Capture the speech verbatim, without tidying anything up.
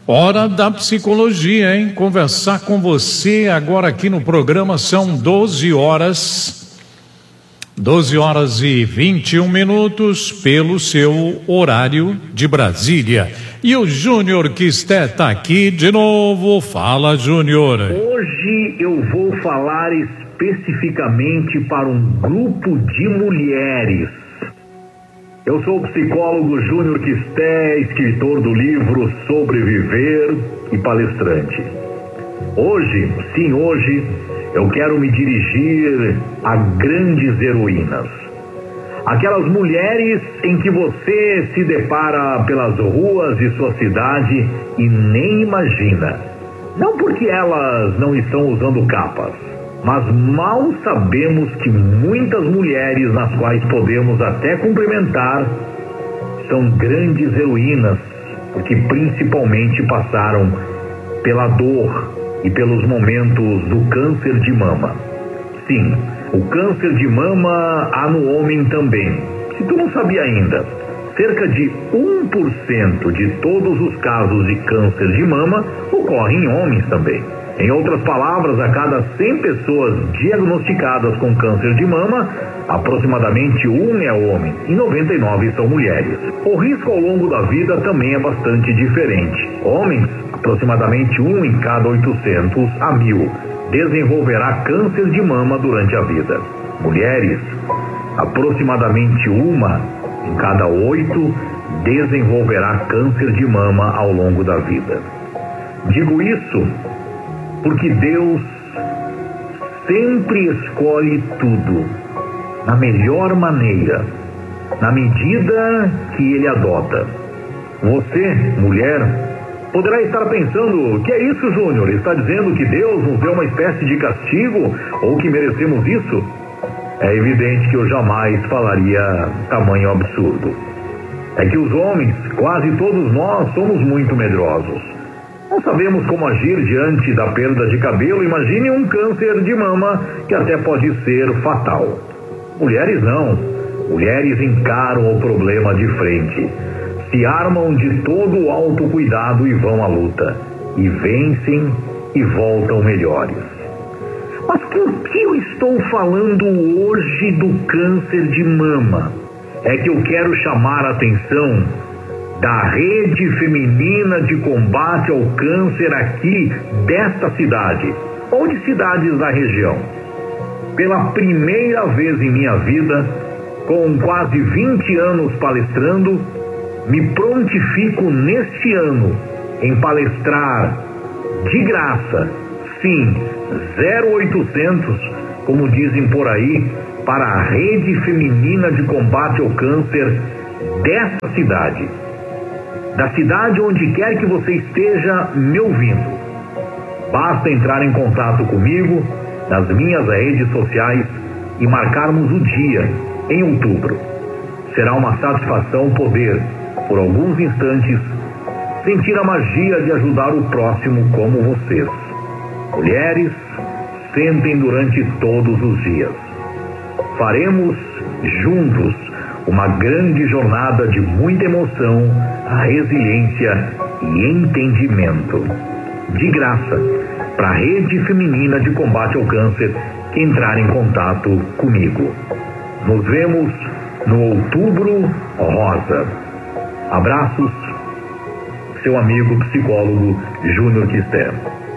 Hora da psicologia, hein? Conversar com você agora aqui no programa são doze horas, doze horas e vinte e um minutos pelo seu horário de Brasília. E o Júnior Quisté está aqui de novo. Fala, Júnior. Hoje eu vou falar especificamente para um grupo de mulheres. Eu sou o psicólogo Júnior Quisté, escritor do livro Sobreviver e palestrante. Hoje, sim, hoje, eu quero me dirigir a grandes heroínas. Aquelas mulheres em que você se depara pelas ruas de sua cidade e nem imagina. Não porque elas não estão usando capas, mas mal sabemos que muitas mulheres, nas quais podemos até cumprimentar, são grandes heroínas, porque principalmente passaram pela dor e pelos momentos do câncer de mama. Sim, o câncer de mama há no homem também. Se tu não sabia ainda, cerca de um por cento de todos os casos de câncer de mama ocorrem em homens também. Em outras palavras, a cada cem pessoas diagnosticadas com câncer de mama, aproximadamente um é homem e noventa e nove são mulheres. O risco ao longo da vida também é bastante diferente. Homens, aproximadamente um em cada oitocentos a mil, desenvolverá câncer de mama durante a vida. Mulheres, aproximadamente uma em cada oito desenvolverá câncer de mama ao longo da vida. Digo isso porque Deus sempre escolhe tudo na melhor maneira, na medida que Ele adota. Você, mulher, poderá estar pensando: que é isso, Júnior? Está dizendo que Deus nos deu uma espécie de castigo ou que merecemos isso? É evidente que eu jamais falaria tamanho absurdo. É que os homens, quase todos nós, somos muito medrosos. Não sabemos como agir diante da perda de cabelo. Imagine um câncer de mama que até pode ser fatal. Mulheres não. Mulheres encaram o problema de frente. Se armam de todo o autocuidado e vão à luta. E vencem e voltam melhores. Mas por que eu estou falando hoje do câncer de mama? É que eu quero chamar a atenção da Rede Feminina de Combate ao Câncer aqui desta cidade, ou de cidades da região. Pela primeira vez em minha vida, com quase vinte anos palestrando, me prontifico neste ano em palestrar de graça, sim, zero oitocentos, como dizem por aí, para a Rede Feminina de Combate ao Câncer desta cidade. Da cidade onde quer que você esteja me ouvindo. Basta entrar em contato comigo nas minhas redes sociais e marcarmos o dia em outubro. Será uma satisfação poder, por alguns instantes, sentir a magia de ajudar o próximo como vocês. Mulheres, sentem durante todos os dias. Faremos juntos uma grande jornada de muita emoção, resiliência e entendimento. De graça, para a Rede Feminina de Combate ao Câncer que entrar em contato comigo. Nos vemos no Outubro Rosa. Abraços, seu amigo psicólogo Júnior Quisté.